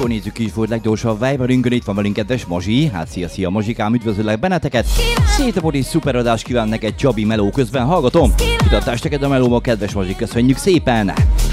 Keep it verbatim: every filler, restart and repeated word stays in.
akkor nézzük is volt leggyorsabb Viberünkön. Itt van velünk kedves Mazsi. Hát szia, szia Mazsikám, üdvözöllek benneteket. Szétapod és szuperadás kíván neked Csabi Meló közben hallgatom. Kitatást neked a melóba, kedves Mazsi, köszönjük szépen.